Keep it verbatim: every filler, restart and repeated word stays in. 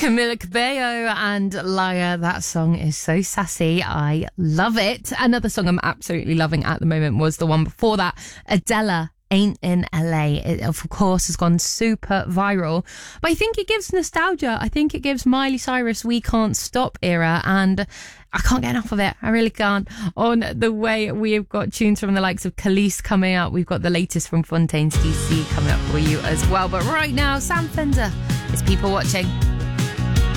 Camila Cabello and Liar. That song is so sassy. I love it. Another song I'm absolutely loving at the moment was the one before that, Adele, Ain't in L A. It, of course, has gone super viral. But I think it gives nostalgia. I think it gives Miley Cyrus We Can't Stop era, and I can't get enough of it. I really can't. On the way, we've got tunes from the likes of Khalees coming up. We've got the latest from Fontaines D C coming up for you as well. But right now, Sam Fender is People Watching.